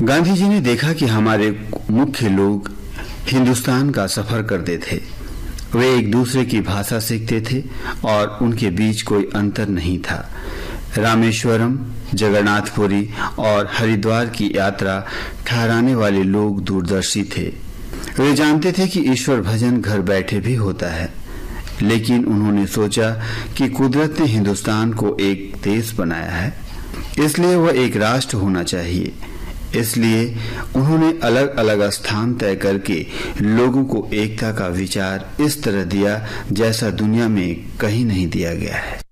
गांधी जी ने देखा कि हमारे मुख्य लोग हिंदुस्तान का सफर करते थे। वे एक दूसरे की भाषा सीखते थे और उनके बीच कोई अंतर नहीं था। रामेश्वरम, जगन्नाथपुरी और हरिद्वार की यात्रा ठहराने वाले लोग दूरदर्शी थे। वे जानते थे कि ईश्वर भजन घर बैठे भी होता है, लेकिन उन्होंने सोचा कि कुदरत ने हिंदुस्तान को एक देश बनाया है, इसलिए वह एक राष्ट्र होना चाहिए। इसलिए उन्होंने अलग अलग स्थान तय करके लोगों को एकता का विचार इस तरह दिया जैसा दुनिया में कहीं नहीं दिया गया है।